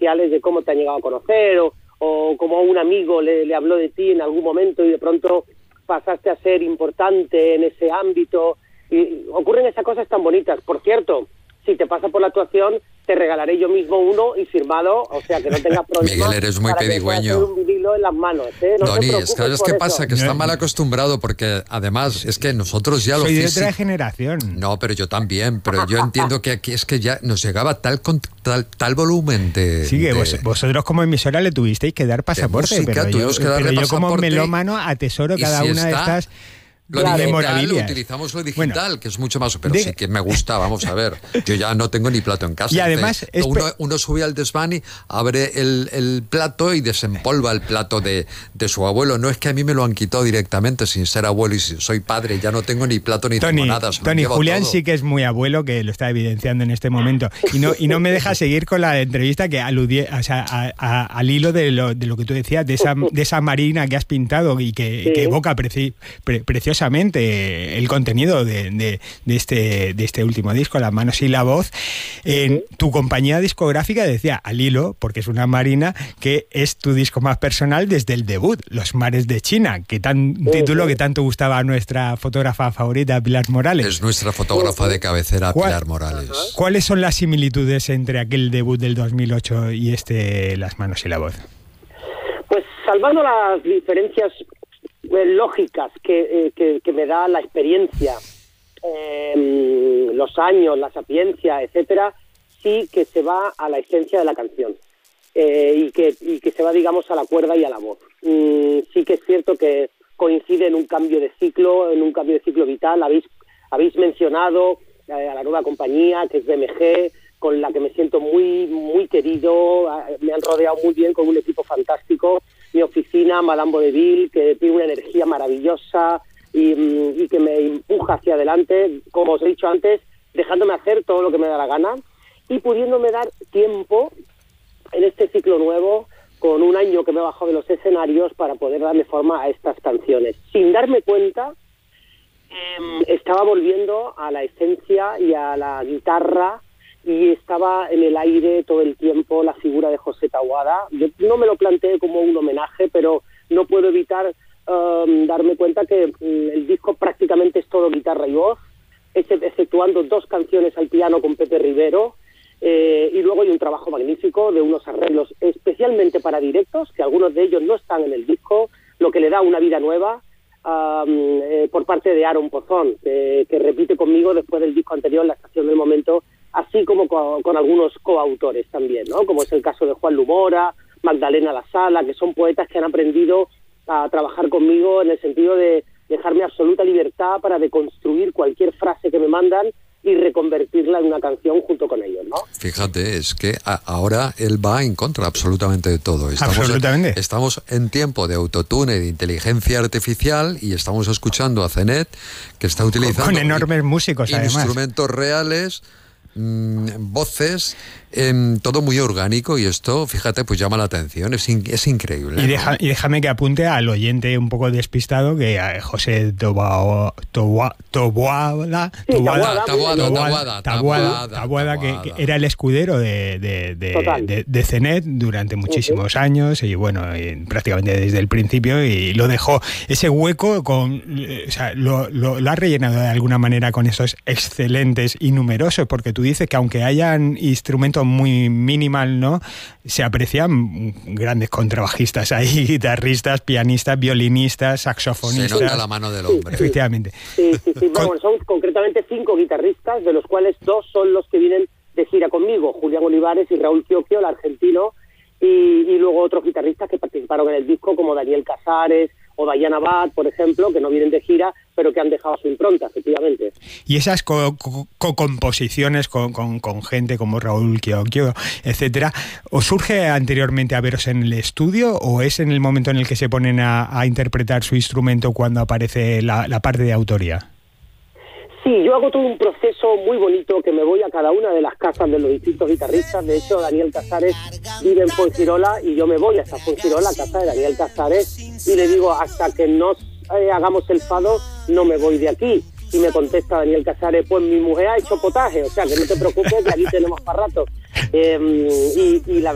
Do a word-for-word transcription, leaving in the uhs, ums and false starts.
sociales de cómo te han llegado a conocer o, o como un amigo le, le habló de ti en algún momento y de pronto pasaste a ser importante en ese ámbito. Y ocurren esas cosas tan bonitas. Por cierto, si te pasa por la actuación, te regalaré yo mismo uno y firmado, o sea que no tengas problemas. Miguel, eres muy para pedigüeño. un vinilo en las manos, ¿eh? No Doni, te es que ¿sabes qué pasa? Que está mal acostumbrado porque además es que nosotros ya lo Soy de físico... otra generación. No, pero yo también, pero yo entiendo que aquí es que ya nos llegaba tal con tal, tal volumen de... Sí, que de, vos, vosotros como emisora le tuvisteis que dar pasaporte, música, pero, yo, que darle pero yo como pasaporte, melómano atesoro cada si una está, de estas... Lo Claro, digital, utilizamos lo digital, bueno, que es mucho más... Pero de, sí que me gusta, vamos a ver. Yo ya no tengo ni plato en casa. Y además... Entonces, uno, uno sube al desván y abre el, el plato y desempolva el plato de, de su abuelo. No es que a mí me lo han quitado directamente sin ser abuelo y si soy padre. Ya no tengo ni plato ni Tony, tengo nada. Tony, Julián todo. Sí que es muy abuelo, que lo está evidenciando en este momento. Y no, y no me deja seguir con la entrevista que aludía, o sea, a, a, al hilo de lo, de lo que tú decías, de esa, de esa marina que has pintado y que, sí. que evoca preci, pre, preciosamente el contenido de, de, de, este, de este último disco, Las manos y la voz. En tu compañía discográfica decía al hilo, porque es una marina, que es tu disco más personal desde el debut, Los mares de China, que tan uh-huh. título que tanto gustaba a nuestra fotógrafa favorita, Pilar Morales. Es nuestra fotógrafa de cabecera, Pilar Morales. ¿Cuáles son las similitudes entre aquel debut del dos mil ocho y este Las manos y la voz? Pues salvando las diferencias lógicas que, eh, que, que me da la experiencia, eh, los años, la sapiencia, etcétera, sí que se va a la esencia de la canción eh, y, que, y que se va, digamos, a la cuerda y a la voz. Mm, sí que es cierto que coincide en un cambio de ciclo, en un cambio de ciclo vital. Habéis, habéis mencionado eh, a la nueva compañía, que es B M G, con la que me siento muy, muy querido. Me han rodeado muy bien con un equipo fantástico. Mi oficina, Madame Vaudeville, que tiene una energía maravillosa y, y que me empuja hacia adelante, como os he dicho antes, dejándome hacer todo lo que me da la gana y pudiéndome dar tiempo en este ciclo nuevo, con un año que me he bajado de los escenarios para poder darle forma a estas canciones. Sin darme cuenta, eh, estaba volviendo a la esencia y a la guitarra, y estaba en el aire todo el tiempo la figura de José Taboada. Yo no me lo planteé como un homenaje, pero no puedo evitar um, darme cuenta que um, el disco prácticamente es todo guitarra y voz, exceptuando dos canciones al piano con Pepe Rivero, eh, y luego hay un trabajo magnífico de unos arreglos especialmente para directos, que algunos de ellos no están en el disco, lo que le da una vida nueva, um, eh, por parte de Aaron Pozón, que, que repite conmigo después del disco anterior, La estación del momento, así como con, con algunos coautores también, ¿no? Como es el caso de Juan Lumora, Magdalena La Sala, que son poetas que han aprendido a trabajar conmigo en el sentido de dejarme absoluta libertad para deconstruir cualquier frase que me mandan y reconvertirla en una canción junto con ellos, ¿no? Fíjate, es que a, ahora él va en contra absolutamente de todo. Estamos absolutamente. En, estamos en tiempo de autotune, de inteligencia artificial, y estamos escuchando a Zenet, que está utilizando... Con, con enormes músicos, además. Instrumentos reales, mmm, voces, eh, todo muy orgánico, y esto, fíjate, pues llama la atención, es, in, es increíble. Y, deja, ¿no? y déjame que apunte al oyente un poco despistado que a José Toboada, Toboada, Toboada, Toboada, Taboada, Taboada, que, que era el escudero de, de, de, de, de Zenet durante muchísimos uh-huh. años, y bueno, y prácticamente desde el principio, y lo dejó ese hueco con, o sea, lo, lo, lo ha rellenado de alguna manera con esos excelentes y numerosos, porque tú dices que aunque hayan instrumentos muy minimal, ¿no? Se aprecian grandes contrabajistas ahí, guitarristas, pianistas, violinistas, saxofonistas. Se nota la mano del hombre. Efectivamente. Sí, sí, sí. Bueno, son concretamente cinco guitarristas, de los cuales dos son los que vienen de gira conmigo, Julián Olivares y Raúl Chiocchio, el argentino, y, y luego otros guitarristas que participaron en el disco, como Daniel Casares o Diana Abad, por ejemplo, que no vienen de gira, pero que han dejado su impronta, efectivamente. Y esas co-composiciones co- co- con, con gente como Raúl Chiocchio, etcétera, ¿os surge anteriormente a veros en el estudio o es en el momento en el que se ponen a, a interpretar su instrumento cuando aparece la, la parte de autoría? Sí, yo hago todo un proceso muy bonito, que me voy a cada una de las casas de los distintos guitarristas. De hecho, Daniel Casares vive en Fuengirola y yo me voy hasta Fuengirola, a casa de Daniel Casares, y le digo, hasta que no eh, hagamos el fado, no me voy de aquí. Y me contesta Daniel Casares, pues mi mujer ha hecho potaje, o sea que no te preocupes, que aquí tenemos para rato. Eh, y, y la